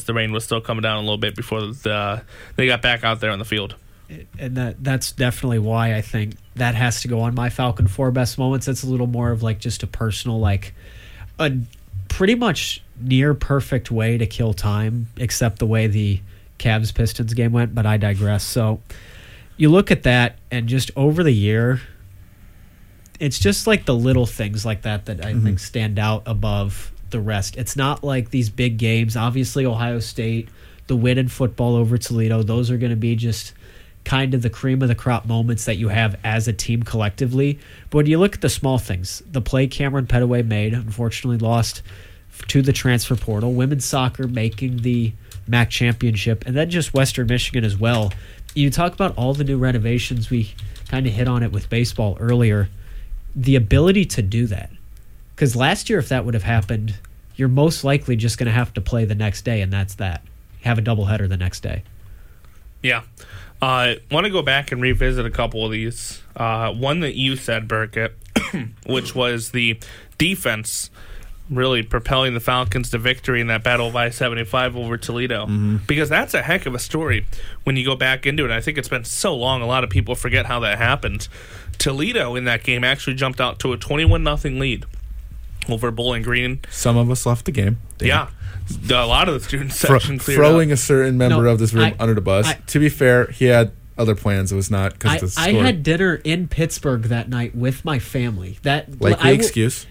the rain was still coming down a little bit before they got back out there on the field. And that's definitely why I think that has to go on my Falcon 4 best moments. It's a little more of like just a personal, like a pretty much near perfect way to kill time, except the way the Cavs-Pistons game went, but I digress. So you look at that, and just over the year, it's just like the little things like that I think stand out above the rest. It's not like these big games. Obviously, Ohio State, the win in football over Toledo, those are going to be just kind of the cream of the crop moments that you have as a team collectively. But when you look at the small things, the play Cameron Petaway made, unfortunately lost to the transfer portal, women's soccer making the MAC championship, and then just Western Michigan as well. You talk about all the new renovations. We kind of hit on it with baseball earlier. The ability to do that. Because last year, if that would have happened, you're most likely just going to have to play the next day, and that's that. Have a doubleheader the next day. Yeah. I want to go back and revisit a couple of these. One that you said, Burkett, which was the defense really propelling the Falcons to victory in that Battle of I-75 over Toledo. Because that's a heck of a story when you go back into it. I think it's been so long, a lot of people forget how that happened. Toledo in that game actually jumped out to a 21-0 lead over Bowling Green. Some of us left the game. Yeah. A lot of the student section cleared throwing up. a certain member of this room under the bus. To be fair, he had other plans. It was not because the score. I had dinner in Pittsburgh that night with my family. Excuse.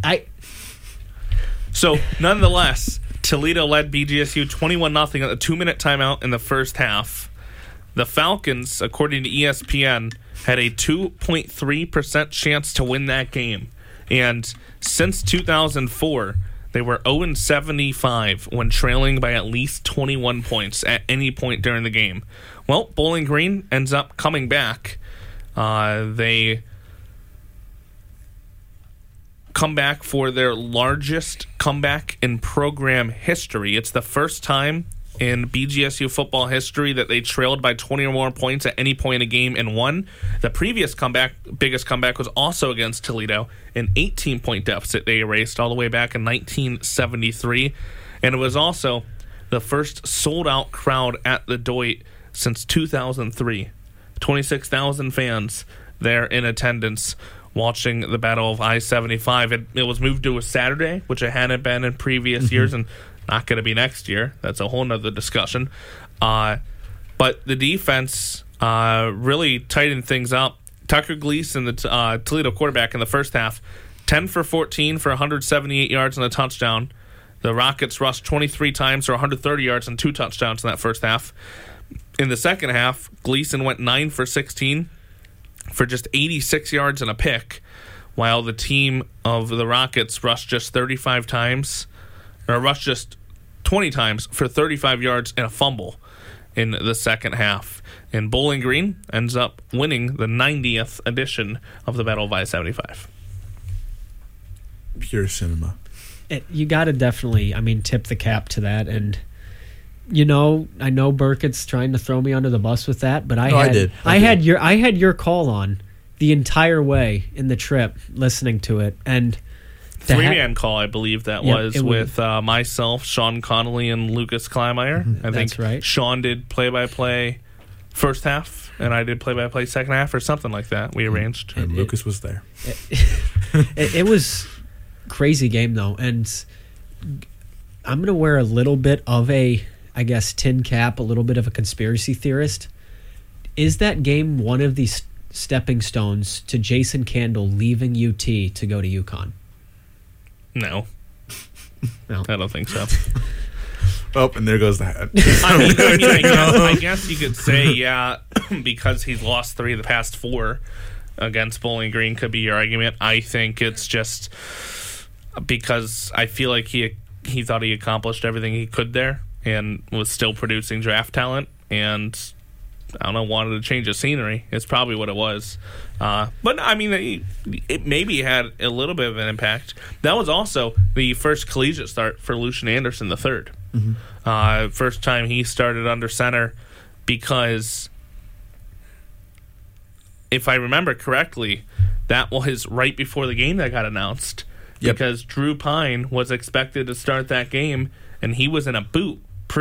So, nonetheless, Toledo led BGSU 21-0 at the 2-minute timeout in the first half. The Falcons, according to ESPN, had a 2.3% chance to win that game. And since 2004, they were 0-75 when trailing by at least 21 points at any point during the game. Well, Bowling Green ends up coming back. They come back for their largest comeback in program history. It's the first time in BGSU football history that they trailed by 20 or more points at any point in a game and won. The previous biggest comeback was also against Toledo, an 18-point deficit they erased all the way back in 1973. And it was also the first sold-out crowd at the Doit since 2003. 26,000 fans there in attendance watching the Battle of I-75. It was moved to a Saturday, which it hadn't been in previous years, and not going to be next year. That's a whole nother discussion. But the defense really tightened things up. Tucker Gleason, the Toledo quarterback in the first half, 10 for 14 for 178 yards and a touchdown. The Rockets rushed 23 times for 130 yards and 2 touchdowns in that first half. In the second half, Gleason went 9 for 16 for just 86 yards and a pick, while the team of the Rockets rushed just 35 times, or rushed just 20 times for 35 yards and a fumble in the second half. And Bowling Green ends up winning the 90th edition of the Battle of I-75. Pure cinema. You got to definitely, tip the cap to that. And, I know Burkett's trying to throw me under the bus with that, but I did. I had your call on the entire way in the trip, listening to it. And 3-man call, I believe that was with myself, Sean Connolly, and Lucas Kleinmeyer. I think that's right. Sean did play-by-play first half, and I did play-by-play second half, or something like that. We arranged. And Lucas was there. It was crazy game, though, and I'm going to wear a little bit of a, tin cap, a little bit of a conspiracy theorist. Is that game one of these stepping stones to Jason Candle leaving UT to go to UConn? No. I don't think so. Oh, and there goes the hat. I guess you could say, yeah, because he's lost 3 of the past 4 against Bowling Green could be your argument. I think it's just because I feel like he thought he accomplished everything he could there and was still producing draft talent, and I don't know, wanted to change the scenery. It's probably what it was. But, it maybe had a little bit of an impact. That was also the first collegiate start for Lucian Anderson III. Mm-hmm. First time he started under center, because if I remember correctly, that was right before the game that got announced. Yep. Because Drew Pine was expected to start that game, and he was in a boot